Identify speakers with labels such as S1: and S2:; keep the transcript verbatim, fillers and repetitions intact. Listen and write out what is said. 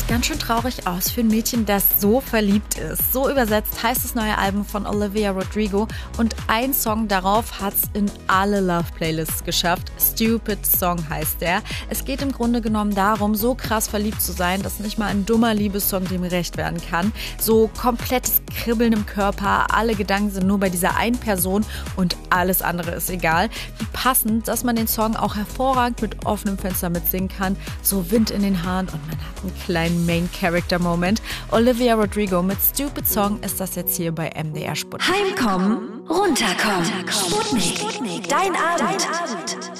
S1: es ganz schön traurig aus für ein Mädchen, das so verliebt ist. So übersetzt heißt das neue Album von Olivia Rodrigo und ein Song darauf hat's in alle Love-Playlists geschafft. Stupid Song heißt der. Es geht im Grunde genommen darum, so krass verliebt zu sein, dass nicht mal ein dummer Liebessong dem gerecht werden kann. So komplettes Kribbeln im Körper, alle Gedanken sind nur bei dieser einen Person und alles andere ist egal. Wie passend, dass man den Song auch hervorragend mit offenem Fenster mitsingen kann. So Wind in den Haaren und man hat einen kleinen Main-Character-Moment. Olivia Rodrigo mit Stupid Song ist das jetzt hier bei M D R Sputnik.
S2: Heimkommen, runterkommen. Sputnik. Dein Abend.